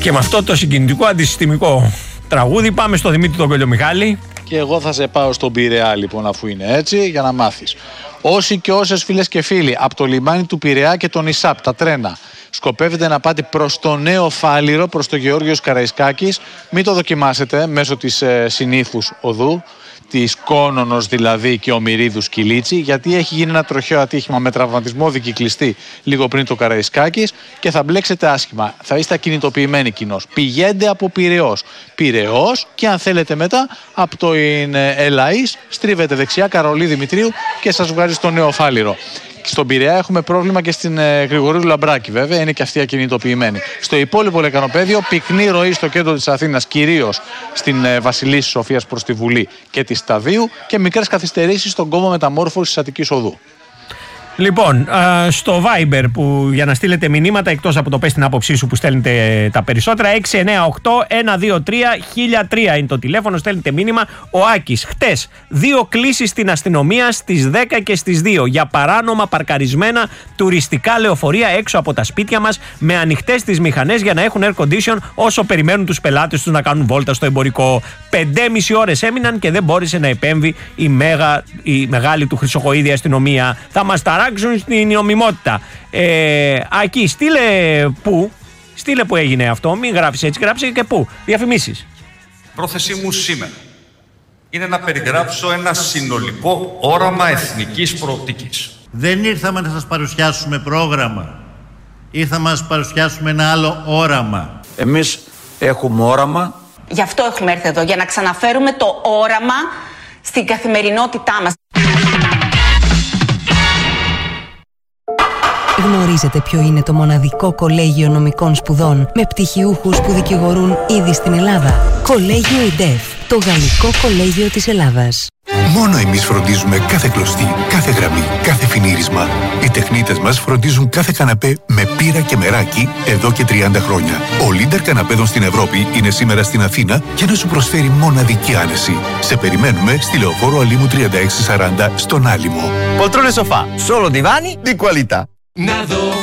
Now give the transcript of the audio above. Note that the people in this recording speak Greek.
Και με αυτό το συγκινητικό αντισυστημικό τραγούδι πάμε στο Δημήτρη τον Κολιομιχάλη. Και εγώ θα σε πάω στον Πειραιά λοιπόν, αφού είναι έτσι, για να μάθεις. Όσοι και όσες φίλες και φίλοι από το λιμάνι του Πειραιά και τον ΙΣΑΠ, τα τρένα, σκοπεύετε να πάτε προς το Νέο Φάληρο, προς το Γεώργιος Καραϊσκάκης, μην το δοκιμάσετε μέσω της συνήθους οδού, της Κόνονος δηλαδή και Ομηρίδους Κιλίτσι, γιατί έχει γίνει ένα τροχαίο ατύχημα με τραυματισμό δικυκλιστή λίγο πριν το Καραϊσκάκης και θα μπλέξετε άσχημα. Θα είστε ακινητοποιημένοι κοινώς. Πηγαίνετε από Πειραιώς και αν θέλετε μετά από το Ελαΐς στρίβετε δεξιά Καρολί Δημητρίου και σας βγάζει στο Νέο Φάληρο. Στον Πειραιά έχουμε πρόβλημα και στην Γρηγορίου Λαμπράκη, βέβαια, είναι και αυτή ακινητοποιημένη. Στο υπόλοιπο λεκανοπέδιο, πυκνή ροή στο κέντρο της Αθήνας, κυρίως στην Βασιλίσσης Σοφίας προς τη Βουλή και τη Σταδίου και μικρές καθυστερήσεις στον κόμβο μεταμόρφωσης της Αττικής Οδού. Λοιπόν, στο Viber που για να στείλετε μηνύματα, εκτός από το πες την άποψή σου που στέλνετε τα περισσότερα, 698-123-1003 είναι το τηλέφωνο, στέλνετε μήνυμα. Ο Άκης, χτες 2 κλήσεις στην αστυνομία στις 10 και στις 2 για παράνομα παρκαρισμένα τουριστικά λεωφορεία έξω από τα σπίτια μας με ανοιχτές τις μηχανές για να έχουν air condition όσο περιμένουν τους πελάτες τους να κάνουν βόλτα στο εμπορικό. 5,5 ώρες έμειναν και δεν μπόρεσε να επέμβει η μεγάλη του Χρυσοχοΐδη αστυνομία. Θα μας ταράξουν στην νομιμότητα. Ακή, στείλε που έγινε αυτό. Μην γράψεις έτσι, γράψε και πού. Διαφημίσεις. Πρόθεσή μου σήμερα είναι να περιγράψω ένα συνολικό όραμα εθνικής προοπτικής. Δεν ήρθαμε να σας παρουσιάσουμε πρόγραμμα. Ήρθαμε να σας παρουσιάσουμε ένα άλλο όραμα. Εμείς έχουμε όραμα. Γι' αυτό έχουμε έρθει εδώ, για να ξαναφέρουμε το όραμα στην καθημερινότητά μας. Γνωρίζετε ποιο είναι το μοναδικό κολέγιο νομικών σπουδών με πτυχιούχους που δικηγορούν ήδη στην Ελλάδα? Κολέγιο ΙΝΤΕΦ, το Γαλλικό Κολέγιο της Ελλάδας. Μόνο εμείς φροντίζουμε κάθε κλωστή, κάθε γραμμή, κάθε φινίρισμα. Οι τεχνίτες μας φροντίζουν κάθε καναπέ με πύρα και μεράκι εδώ και 30 χρόνια. Ο Λίντερ καναπέδων στην Ευρώπη είναι σήμερα στην Αθήνα για να σου προσφέρει μοναδική άνεση. Σε περιμένουμε στη Λεωφόρο Αλήμου 3640 στον Άλυμο. Poltrone sofà, solo divani di qualità. Να δω